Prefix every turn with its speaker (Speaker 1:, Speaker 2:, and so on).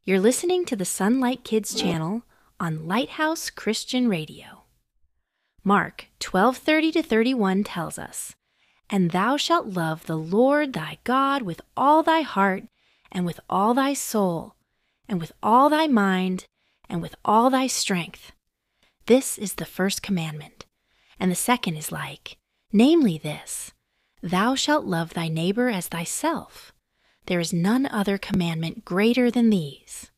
Speaker 1: You're listening to the Sunlight Kids channel on Lighthouse Christian Radio. Mark 12:30-31 tells us, "And thou shalt love the Lord thy God with all thy heart, and with all thy soul, and with all thy mind, and with all thy strength. This is the first commandment. And the second is like, namely this, thou shalt love thy neighbor as thyself. There is none other commandment greater than these."